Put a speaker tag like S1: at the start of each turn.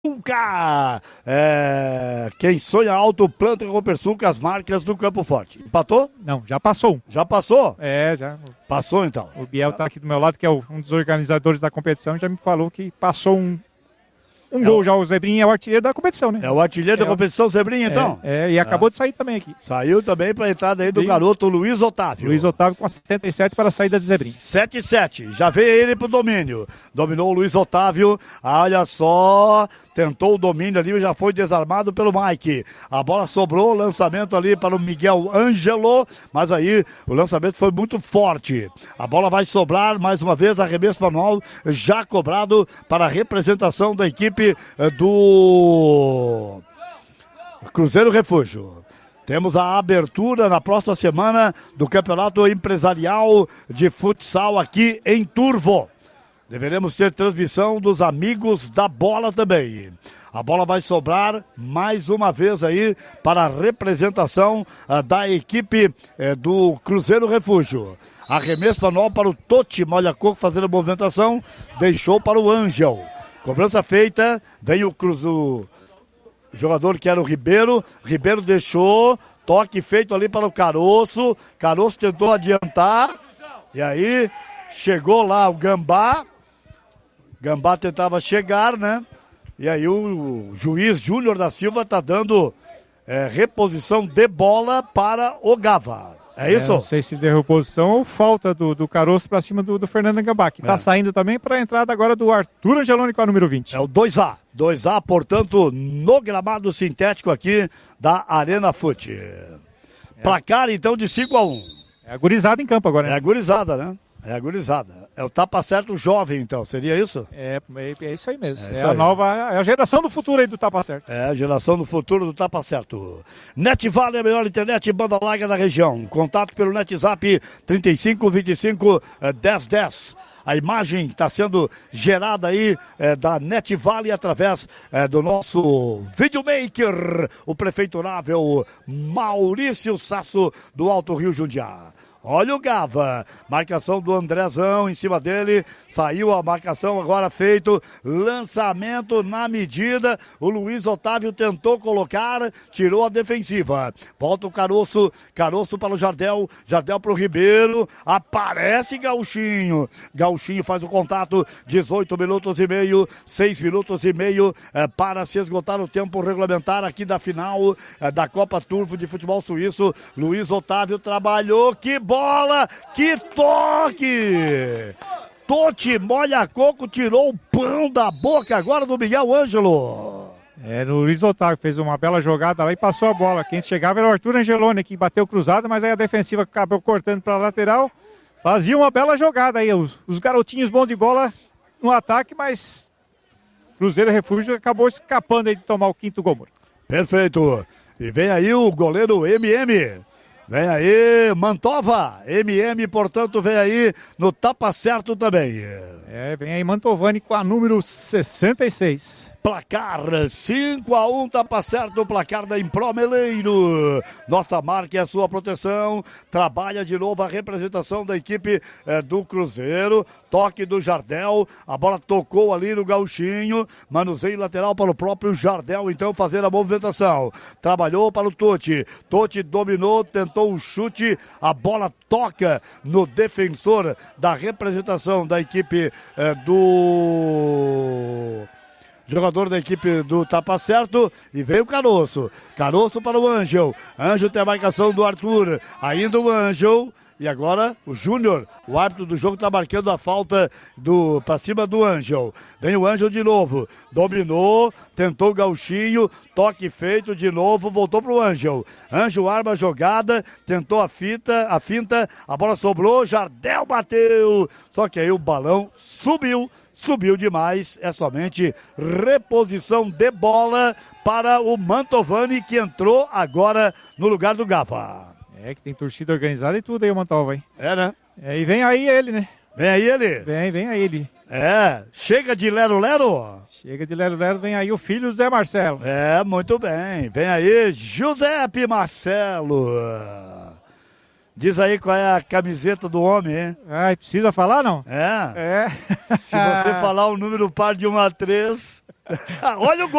S1: Nunca! Quem sonha alto, planta com o Copersuca, as marcas do Campo Forte. Empatou?
S2: Não, já passou.
S1: Já passou?
S2: Já.
S1: Passou então.
S2: O Biel tá aqui do meu lado, que é um dos organizadores da competição, já me falou que passou um gol já. O Zebrinha é o artilheiro da competição, né?
S1: É o artilheiro da competição, Zebrinha, então?
S2: E acabou de sair também aqui.
S1: Saiu também para a entrada aí do garoto Luiz Otávio.
S2: Luiz Otávio com a 77 para a saída de Zebrinha.
S1: 7-7, já veio ele pro domínio. Dominou o Luiz Otávio, olha só, tentou o domínio ali, já foi desarmado pelo Mike. A bola sobrou, lançamento ali para o Miguel Ângelo, mas aí o lançamento foi muito forte. A bola vai sobrar, mais uma vez, arremesso manual já cobrado para a representação da equipe do Cruzeiro Refúgio. Temos a abertura na próxima semana do Campeonato Empresarial de Futsal aqui em Turvo. Deveremos ter transmissão dos amigos da bola também. A bola vai sobrar mais uma vez aí para a representação da equipe do Cruzeiro Refúgio. Arremesso manual para o Totti Molha-Coco fazendo a movimentação, deixou para o Ângel. Cobrança feita, vem o jogador que era o Ribeiro. Ribeiro deixou, toque feito ali para o Caroço. Caroço tentou adiantar, e aí chegou lá o Gambá. Gambá tentava chegar, né? E aí o juiz Júnior da Silva está dando reposição de bola para o Gava. É isso?
S2: Não sei se deu reposição ou falta do Caroço para cima do Fernando Gambá, que está saindo também para a entrada agora do Arthur Angeloni com a número 20.
S1: É o 2A. 2A, portanto, no gramado sintético aqui da Arena Fute. Placar, então, de 5-1.
S2: É a gurizada em campo agora, né?
S1: É a gurizada, né? É a gurizada. É o tapa certo jovem, então. Seria isso?
S2: É isso aí mesmo.
S1: É a
S2: nova, é a geração do futuro aí do tapa certo.
S1: É a geração do futuro do tapa certo. NetVale é a melhor internet banda larga da região. Contato pelo NetZap 3525 1010. A imagem está sendo gerada aí da NetVale através do nosso videomaker, o prefeiturável Maurício Sasso do Alto Rio Jundiá. Olha o Gava, marcação do Andrezão em cima dele, saiu a marcação agora feito, lançamento na medida, o Luiz Otávio tentou colocar, tirou a defensiva, volta o Caroço para o Jardel para o Ribeiro, aparece Gauchinho faz o contato, 18 minutos e meio, 6 minutos e meio para se esgotar o tempo regulamentar aqui da final da Copa Turvo de Futebol Suíço. Luiz Otávio trabalhou, que bola, que toque! Totti Molha-Coco tirou o pão da boca agora do Miguel Ângelo.
S2: O Luiz Otávio fez uma bela jogada lá e passou a bola. Quem chegava era o Arthur Angeloni, que bateu cruzado, mas aí a defensiva acabou cortando para a lateral. Fazia uma bela jogada aí, os garotinhos bons de bola no ataque, mas Cruzeiro Refúgio acabou escapando aí de tomar o quinto gol.
S1: Perfeito. E vem aí o goleiro MM. Vem aí, Mantova, MM, portanto, vem aí no tapa certo também.
S2: Vem aí Mantovani com a número 66.
S1: Placar 5-1, tapa certo, o placar da Impro Meleiro. Nossa marca é a sua proteção. Trabalha de novo a representação da equipe do Cruzeiro. Toque do Jardel, a bola tocou ali no Gauchinho. Manuseio lateral para o próprio Jardel, então fazer a movimentação. Trabalhou para o Totti. Totti dominou, tentou o chute. A bola toca no defensor da representação da equipe do... jogador da equipe do Tapa Certo, e veio o Caroço para o Ângel tem a marcação do Arthur, ainda o Ângel, e agora o Júnior, o árbitro do jogo, está marcando a falta para cima do Ângel. Vem o Ângel de novo, dominou, tentou o Gauchinho, toque feito de novo, voltou pro Ângel arma a jogada, tentou a finta, a bola sobrou, Jardel bateu, só que aí o balão subiu demais, é somente reposição de bola para o Mantovani, que entrou agora no lugar do Gava.
S2: Que tem torcida organizada e tudo aí o Mantova, hein?
S1: Né?
S2: E vem aí ele, né?
S1: Vem aí ele?
S2: Vem aí ele.
S1: Chega de lero-lero?
S2: Chega de lero-lero, vem aí o filho Zé Marcelo.
S1: Muito bem, vem aí Giuseppe Marcelo. Diz aí qual é a camiseta do homem, hein?
S2: Precisa falar, não?
S1: Se você falar o número par de 1 a 3, olha o gol!